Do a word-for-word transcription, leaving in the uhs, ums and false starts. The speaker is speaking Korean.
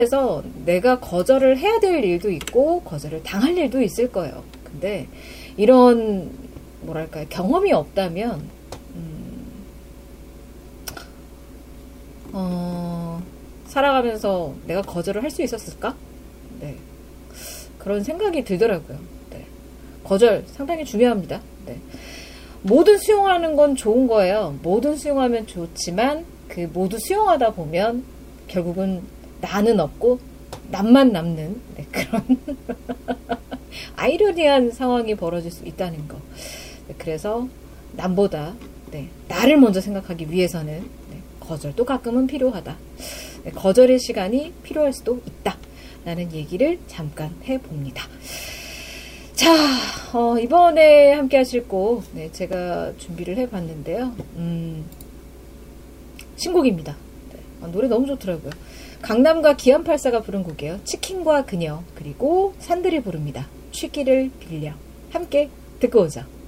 그래서 내가 거절을 해야 될 일도 있고 거절을 당할 일도 있을 거예요. 근데 이런 뭐랄까요, 경험이 없다면 음, 어, 살아가면서 내가 거절을 할 수 있었을까? 네, 그런 생각이 들더라고요. 네. 거절 상당히 중요합니다. 네. 모든 수용하는 건 좋은 거예요. 모든 수용하면 좋지만 그 모두 수용하다 보면 결국은 나는 없고 남만 남는, 네, 그런 아이러니한 상황이 벌어질 수 있다는 거. 네, 그래서 남보다, 네, 나를 먼저 생각하기 위해서는, 네, 거절도 가끔은 필요하다. 네, 거절의 시간이 필요할 수도 있다. 라는 얘기를 잠깐 해봅니다. 자, 어, 이번에 함께 하실 곡, 네, 제가 준비를 해봤는데요. 음, 신곡입니다. 네, 아, 노래 너무 좋더라고요. 강남과 기안팔사가 부른 곡이에요. 치킨과 그녀, 그리고 산들이 부릅니다. 취기를 빌려. 함께 듣고 오죠.